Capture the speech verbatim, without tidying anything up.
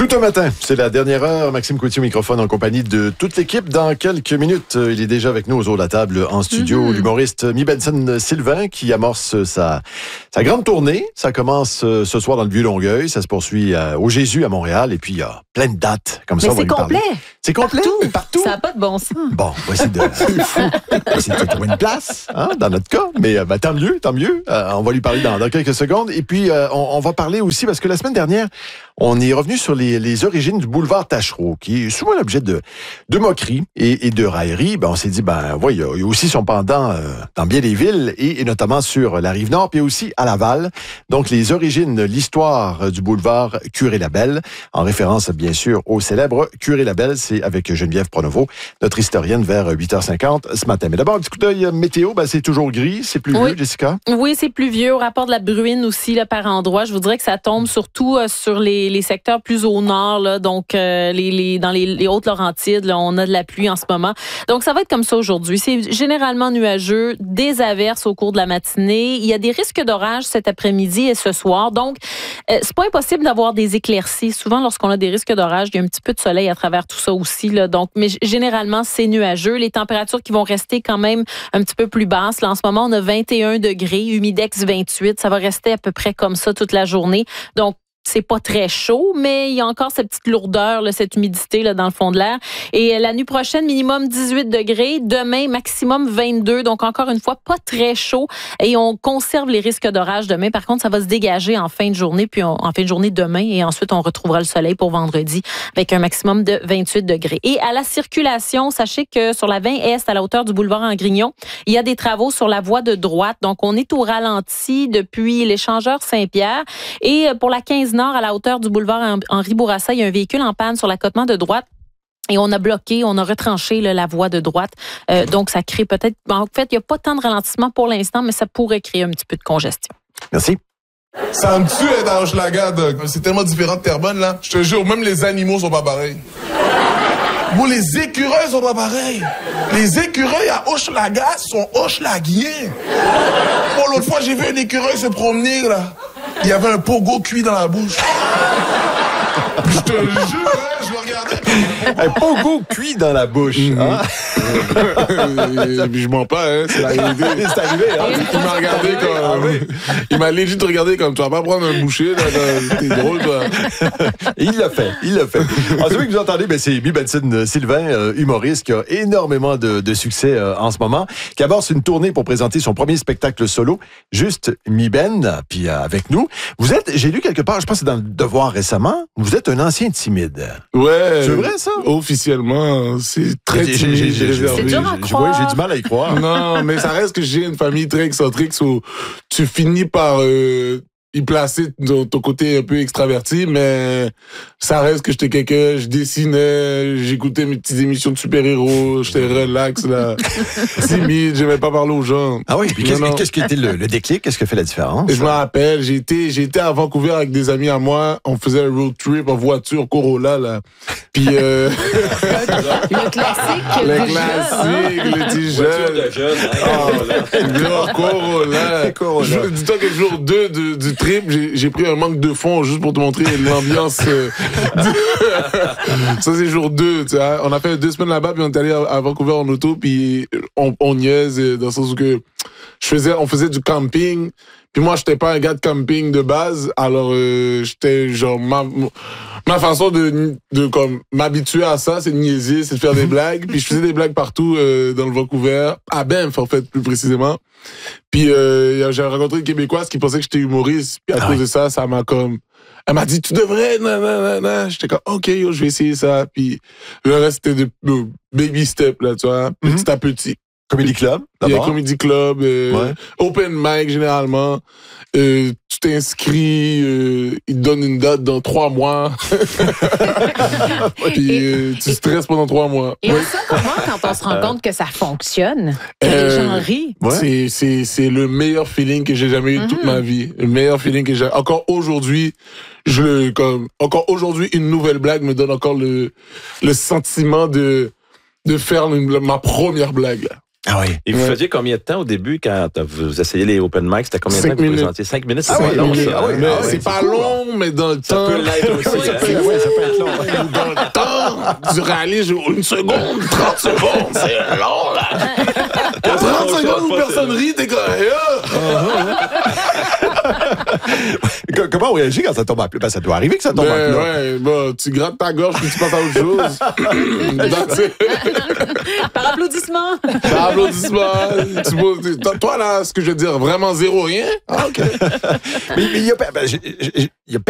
Tout un matin, c'est la dernière heure. Maxime Coutier au microphone en compagnie de toute l'équipe. Dans quelques minutes, il est déjà avec nous autour de la table en studio, mm-hmm. l'humoriste Mi Benson Sylvain qui amorce sa, sa grande tournée. Ça commence ce soir dans le Vieux-Longueuil, ça se poursuit à, au Jésus à Montréal et puis il y a plein de dates comme ça. Mais c'est complet. C'est complet partout. partout. Ça n'a pas de bon sens. Bon, on va essayer de, on va essayer de trouver une place, hein, dans notre cas. Mais euh, ben, tant mieux, tant mieux. Euh, on va lui parler dans, dans quelques secondes. Et puis, euh, on, on va parler aussi, parce que la semaine dernière, on est revenu sur les, les origines du boulevard Taschereau, qui est souvent l'objet de, de moqueries et, et de railleries. Ben, on s'est dit, ben, ouais, il y, y a aussi son pendant euh, dans bien des villes, et, et notamment sur la Rive-Nord, puis aussi à Laval. Donc, les origines, l'histoire du boulevard Curé-Labelle, en référence, bien sûr, au célèbre Curé-Labelle. C'est avec Geneviève Pronovo, notre historienne, vers huit heures cinquante ce matin. Mais d'abord, un petit coup d'œil météo, ben, c'est toujours gris, c'est pluvieux, oui. Jessica? Oui, c'est pluvieux. Au rapport de la bruine aussi, là, par endroit, je vous dirais que ça tombe surtout euh, sur les, les secteurs plus au nord, là, donc euh, les, les, dans les, les Hautes-Laurentides, là, on a de la pluie en ce moment. Donc, ça va être comme ça aujourd'hui. C'est généralement nuageux, des averses au cours de la matinée. Il y a des risques d'orage cet après-midi et ce soir. Donc, euh, c'est pas impossible d'avoir des éclaircies. Souvent, lorsqu'on a des risques d'orage, il y a un petit peu de soleil à travers tout ça aussi, là. Donc, mais généralement, c'est nuageux. Les températures qui vont rester quand même un petit peu plus basses. Là, en ce moment, on a vingt et un degrés, humidex vingt-huit. Ça va rester à peu près comme ça toute la journée. Donc, c'est pas très chaud, mais il y a encore cette petite lourdeur, là, cette humidité là, dans le fond de l'air. Et la nuit prochaine, minimum dix-huit degrés. Demain, maximum vingt-deux. Donc, encore une fois, pas très chaud. Et on conserve les risques d'orage demain. Par contre, ça va se dégager en fin de journée, puis on, en fin de journée demain. Et ensuite, on retrouvera le soleil pour vendredi avec un maximum de vingt-huit degrés. Et à la circulation, sachez que sur la vingt Est, à la hauteur du boulevard Angrignon, il y a des travaux sur la voie de droite. Donc, on est au ralenti depuis l'échangeur Saint-Pierre. Et pour la quinze Nord, à la hauteur du boulevard Henri Bourassa, il y a un véhicule en panne sur l'accotement de droite. Et on a bloqué, on a retranché là, la voie de droite. Euh, donc, ça crée peut-être... En fait, il n'y a pas tant de ralentissement pour l'instant, mais ça pourrait créer un petit peu de congestion. Merci. Ça me tue être à Hochelaga, Doc. C'est tellement différent de Terrebonne, là. Je te jure, même les animaux sont pas pareils. Bon, les écureuils sont pas pareils. Les écureuils à Hochelaga sont hochelaghiens. Bon, l'autre fois, j'ai vu un écureuil se promener, là. Il y avait un pogo cuit dans la bouche. Je te jure, hein, je le regardais. Un pogo cuit dans la bouche. Mm-hmm. Hein? Je mens pas, hein, c'est la réalité. C'est arrivé, hein? Il m'a regardé comme... Ah, oui. Il m'a légit regardé comme, tu vas pas prendre un boucher, là, t'es drôle, toi. Il l'a fait, il l'a fait. Alors, celui que vous entendez, ben, c'est Mi Benson Sylvain, euh, humoriste, qui a énormément de, de succès euh, en ce moment, qui amorce une tournée pour présenter son premier spectacle solo, Juste Mi Ben, puis euh, avec nous. Vous êtes, j'ai lu quelque part, je pense que c'est dans le Devoir récemment, vous êtes un ancien timide. Ouais. C'est vrai, ça? Officiellement, c'est très j'ai, timide. j'ai, j'ai, c'est dur à croire. J'ai, j'ai du mal à y croire. Non, mais ça reste que j'ai une famille très excentrique, où tu finis par euh, y placer ton, ton côté un peu extraverti, mais ça reste que j'étais quelqu'un, je dessinais, j'écoutais mes petites émissions de super-héros, j'étais relax, là, timide, j'aimais pas parler aux gens. Ah oui, puis qu'est-ce, qu'est-ce qui était le, le déclic? Qu'est-ce qui a fait la différence? Je me rappelle, j'ai été, j'ai été à Vancouver avec des amis à moi, on faisait un road trip en voiture, Corolla, là. Puis euh... le classique. Le classique, le petit jeune. Voiture de jeune, hein? Oh, Corolla. Corolla. Dis-toi que le jour deux du, du trip, j'ai, j'ai pris un manque de fond juste pour te montrer l'ambiance. Euh, ça, c'est jour deux, tu vois. On a fait deux semaines là-bas, puis on est allé à, à Vancouver en auto, puis on, on niaise, dans le sens où que je faisais, on faisait du camping, puis moi, j'étais pas un gars de camping de base, alors euh, j'étais genre... Ma, ma façon de, de comme m'habituer à ça, c'est de niaiser, c'est de faire des blagues, puis je faisais des blagues partout euh, dans le Vancouver, à Banff, en fait, plus précisément. Puis euh, j'ai rencontré une Québécoise qui pensait que j'étais humoriste, puis à ah cause oui. de ça, ça m'a comme... Elle m'a dit, tu devrais, nan, nan, nan, nan. J'étais comme, OK, yo, je vais essayer ça. Puis le reste, c'était de, de baby step, là, tu vois, petit mm-hmm. à petit. Comedy Club, d'abord. Il y a Comedy Club, euh, ouais. Open mic, généralement. Euh, tu t'inscris, euh, ils te donnent une date dans trois mois. Puis euh, tu stresses pendant trois mois. Et ouais. ça, comment, quand on se rend compte que ça fonctionne, que euh, les gens rient? Ouais. C'est, c'est, c'est le meilleur feeling que j'ai jamais eu de mm-hmm. toute ma vie. Le meilleur feeling que j'ai... Encore aujourd'hui, je le, comme, encore aujourd'hui, une nouvelle blague me donne encore le, le sentiment de, de faire une, ma première blague, là. Ah oui. Et vous Ouais. faisiez combien de temps au début quand vous essayez les open mics? C'était combien de Cinq temps que vous minutes. présentiez? Cinq minutes, c'est Ah pas oui, long, oui, ça. ah oui, Mais ah oui, c'est c'est pas cool, long, mais dans le Ça temps. peut l'être aussi. Oui, hein. ça peut, ouais, ça peut être long. Dans le temps, tu réalises une seconde, trente secondes, c'est long, là. trente secondes où personne rit, t'es comme, Co- Comment on réagit quand ça tombe à plat? Ben, ça doit arriver que ça tombe à Ben plat. ouais, bah, tu grattes ta gorge puis tu passes à autre chose. That's it. Par applaudissement. Par applaudissement. Tu poses- toi, toi, là, ce que je veux dire, vraiment zéro rien. Ah, OK. Mais mais il y a, ben, j'ai- j'ai- il y a